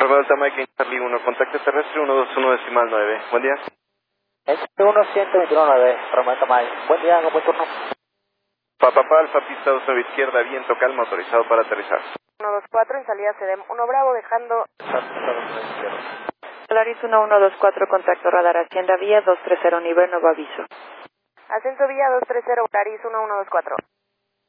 Bravo Delta Mike, Charlie 1, contacto terrestre 121 Buen día. S1-121-9, Romeo May. Buen día, hago buen turno. Papá Alfa, pista 2 nueva izquierda, viento calma, autorizado para aterrizar. 124 en salida CEDEM 1 Bravo, dejando... Solaris 1124, contacto radar Hacienda Vía 230, nivel nuevo aviso. Ascenso Vía 230, Solaris 1124.